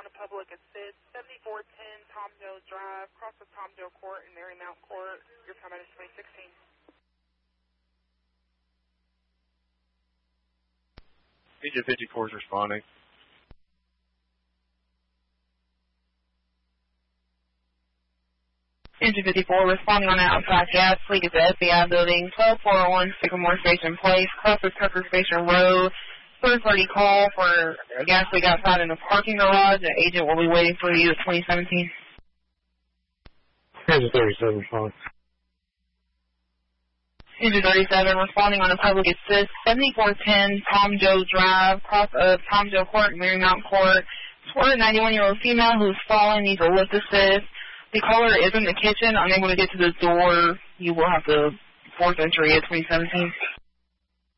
on a public assist, 7410 Tom Joe Drive, cross of Tom Joe Court and Marymount Court. Your time is 2016. Agent 54 is responding. Agent 54 responding on an outside gas leak at the FBI building, 12401 Sycamore Station Place, cross of Tucker Station Road. Third-party call for a gas leak outside in the parking garage. The agent will be waiting for you at 2017. Agent 37 responding. Agent 37 responding on a public assist, 7410 Tom Joe Drive, cross of Tom Joe Court and Marymount Court. Swear a 91-year-old female who is falling, needs a lift assist. The caller is in the kitchen, unable to get to the door. You will have to force entry at 2017.